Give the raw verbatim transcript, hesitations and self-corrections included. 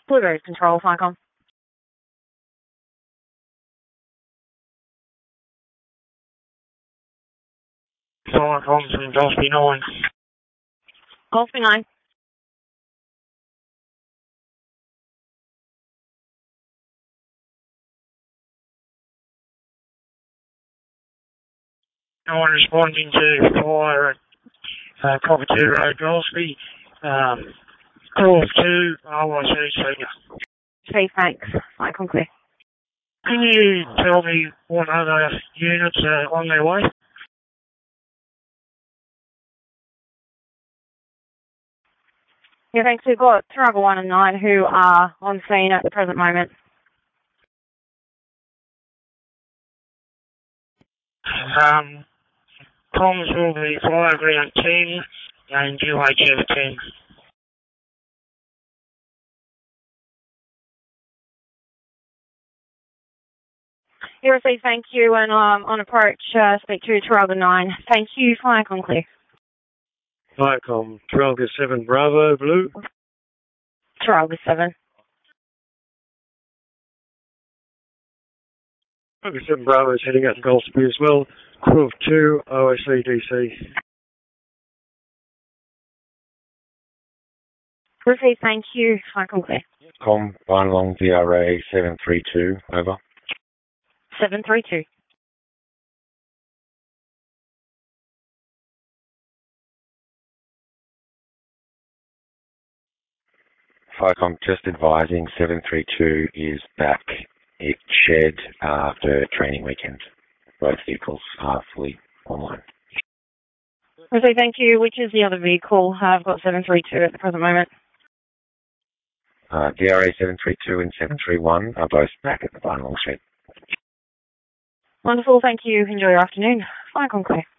Blueberries Control, Flycom. Flycom from Gosby nine. Gosby nine. No one responding to fire at uh, Cockatoo Road, Gosby. Um, call two, R Y C Senior. Okay, thanks. Flycom clear. Can you tell me what other units are on their way? Yeah, thanks. We've got Taraga one and nine who are on scene at the present moment. Um, comms will be fire ground ten and U H F ten. You receive thank you, and um, on approach, uh, speak to Taraga nine. Thank you, Flycom clear. Flycom, Taraga seven Bravo, Blue. Taraga seven. Taraga seven Bravo is heading out to Goldsby as well. Crew of two, O S C D C. Receive thank you, Flycom clear. Com, one long V R A seven three two, over. seven three two. Flycom, just advising, seven three two is back. It shed after training weekend. Both vehicles are fully online. Receive thank you. Which is the other vehicle? Uh, I've got seven three two at the present moment. Uh, D R A seven three two and seven three one are both back at the Barnwell Shed. Wonderful, thank you. Enjoy your afternoon. Flycom clear.